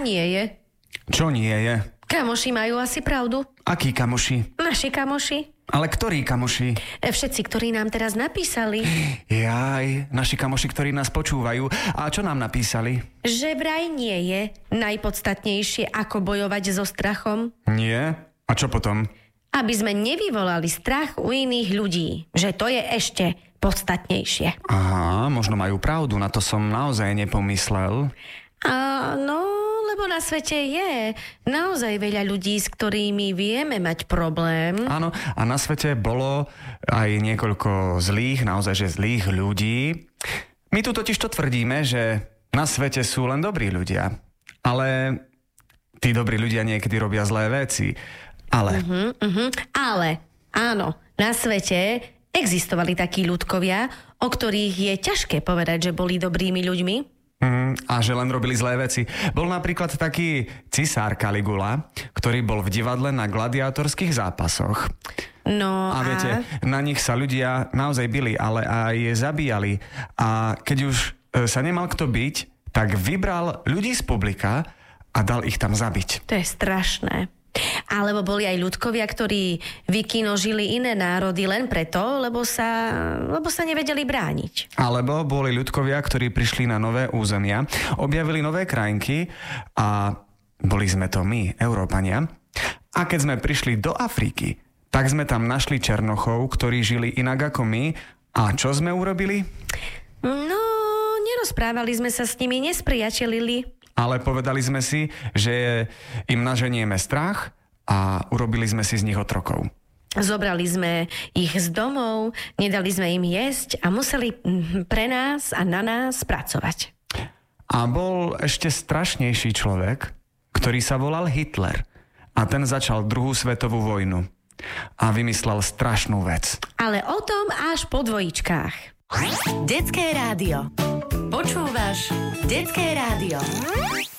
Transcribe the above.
nie je. Čo nie je? Kamoši majú asi pravdu. Akí kamoši? Naši kamoši. Ale ktorí kamoši? Všetci, ktorí nám teraz napísali. Jaj, naši kamoši, ktorí nás počúvajú. A čo nám napísali? Že vraj nie je najpodstatnejšie, ako bojovať so strachom. Nie? A čo potom? Aby sme nevyvolali strach u iných ľudí. Že to je ešte podstatnejšie. Aha, možno majú pravdu, na to som naozaj nepomyslel. No, lebo na svete je naozaj veľa ľudí, s ktorými vieme mať problém. Áno, a na svete bolo aj niekoľko zlých, naozaj že zlých ľudí. My tu totiž to tvrdíme, že na svete sú len dobrí ľudia. Ale tí dobrí ľudia niekedy robia zlé veci. Ale... Ale, áno, na svete existovali takí ľudkovia, o ktorých je ťažké povedať, že boli dobrými ľuďmi. A že len robili zlé veci. Bol napríklad taký cisár Caligula, ktorý bol v divadle na gladiátorských zápasoch. No a viete, na nich sa ľudia naozaj bili, ale aj zabíjali. A keď už sa nemal kto byť, tak vybral ľudí z publika a dal ich tam zabiť. To je strašné. Alebo boli aj ľudkovia, ktorí vykinožili iné národy len preto, lebo sa nevedeli brániť. Alebo boli ľudkovia, ktorí prišli na nové územia, objavili nové krajinky a boli sme to my, Európania. A keď sme prišli do Afriky, tak sme tam našli Černochov, ktorí žili inak ako my. A čo sme urobili? No, nerozprávali sme sa s nimi, nespriateľili. Ale povedali sme si, že im naženieme strach a urobili sme si z nich otrokov. Zobrali sme ich z domov, nedali sme im jesť a museli pre nás a na nás pracovať. A bol ešte strašnejší človek, ktorý sa volal Hitler. A ten začal druhú svetovú vojnu. A vymyslel strašnú vec. Ale o tom až po dvojičkách. Detské rádio. Počúvaš Detské rádio.